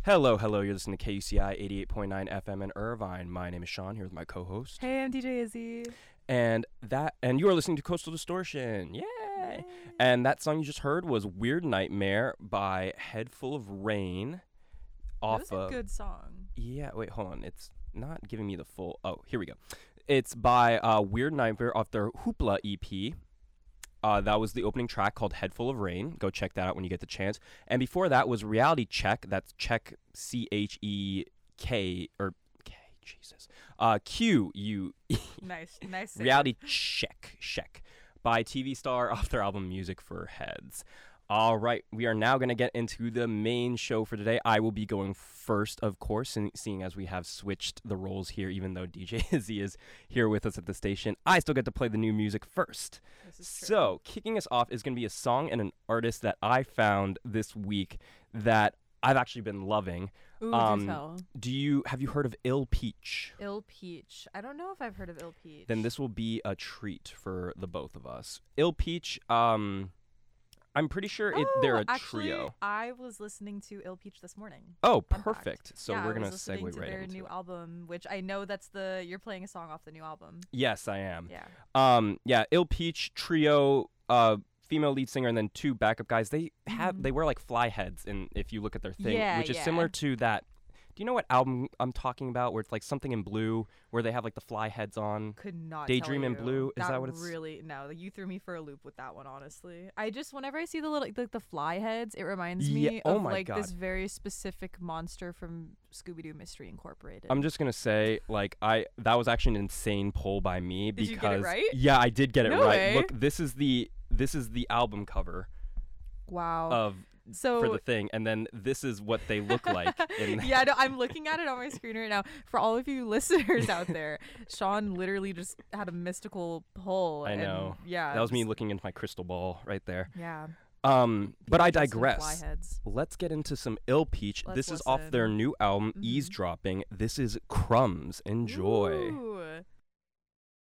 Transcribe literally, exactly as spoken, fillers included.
Hello, hello. You're listening to K U C I eighty-eight point nine F M in Irvine. My name is Sean, here with my co-host. Hey, I'm D J Izzy. And that, and you are listening to Coastal Distortion. Yay! Yay. And that song you just heard was Weird Nightmare by Head Full of Rain. Off That was a of, good song. Yeah, wait, hold on. It's not giving me the full. Oh, here we go. It's by uh, Weird Nightmare off their Hoopla E P. Uh, that was the opening track called Head Full of Rain. Go check that out when you get the chance. And before that was Reality Check. That's Check, C H E K, or K, Jesus. Uh, Q U E. Nice, nice. Reality Check, Check, by T V Star off their album Music for Heads. All right, we are now going to get into the main show for today. I will be going first, of course, and seeing as we have switched the roles here, even though D J Izzy is here with us at the station, I still get to play the new music first. This is true. So, kicking us off is going to be a song and an artist that I found this week that I've actually been loving. Ooh, um, do tell. Do you have you heard of Ill Peach? Ill Peach. I don't know if I've heard of Ill Peach. Then this will be a treat for the both of us. Ill Peach, um... I'm pretty sure it, oh, they're a actually, trio. I was listening to Ill Peach this morning. Oh, Fun perfect. fact. So yeah, we're I gonna was listening segue to right their into new it. album, which I know that's the you're playing a song off the new album. Yes, I am. Yeah. Um, yeah, Ill Peach trio, uh, female lead singer, and then two backup guys. They have Mhm. they wear like fly heads, in if you look at their thing, Yeah, which is yeah. similar to that. Do you know what album I'm talking about? Where it's like something in blue, where they have like the fly heads on. Could not Daydream tell in you. Blue? Is that what it's- really no? You threw me for a loop with that one. Honestly, I just whenever I see the little the, the fly heads, it reminds Yeah, me oh of my like this God. very specific monster from Scooby Doo Mystery Incorporated. I'm just gonna say, like, I that was actually an insane poll by me Did because you get it right? yeah, I did get it No right. way. Look, this is the this is the album cover wow. of so for the thing, and then this is what they look like. In yeah, no, I'm looking at it on my screen right now. For all of you listeners out there, Sean literally just had a mystical pull. I and know. yeah. that was me just- looking into my crystal ball right there. Yeah. Um, but I Peaches and digress. Fly heads. Let's get into some Ill Peach. Let's this is off their listen. new album, Mhm. Eavesdropping. This is Crumbs. Enjoy. Ooh.